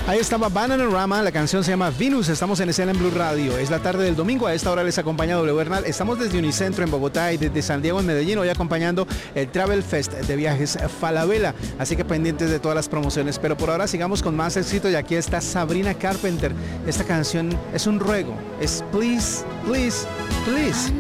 Ahí estaba Bananarama, la canción se llama Venus, estamos en escena en Blue Radio, es la tarde del domingo, a esta hora les acompaña W Bernal, estamos desde Unicentro en Bogotá y desde San Diego en Medellín, hoy acompañando el Travel Fest de viajes Falabella, así que pendientes de todas las promociones, pero por ahora sigamos con más éxito y aquí está Sabrina Carpenter, esta canción es un ruego, es Please, Please, Please.